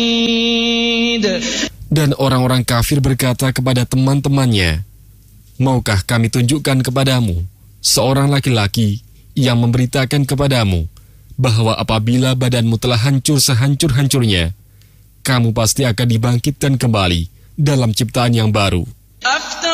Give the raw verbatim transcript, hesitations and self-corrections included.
Dan orang-orang kafir berkata kepada teman-temannya, maukah kami tunjukkan kepadamu seorang laki-laki yang memberitakan kepadamu bahwa apabila badanmu telah hancur sehancur-hancurnya, kamu pasti akan dibangkitkan kembali dalam ciptaan yang baru.